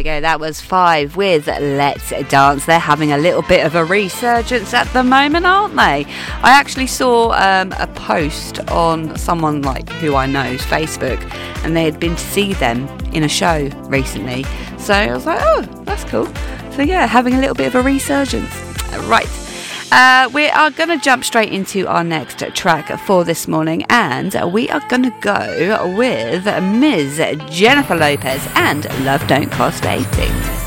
we go. That was Five with Let's Dance. They're having a little bit of a resurgence at the moment, aren't they? I actually saw a post on someone like who I know's Facebook, and they had been to see them in a show recently. So I was like, oh, that's cool. So yeah, having a little bit of a resurgence. Right. We are going to jump straight into our next track for this morning, and we are going to go with Ms. Jennifer Lopez and Love Don't Cost a Thing.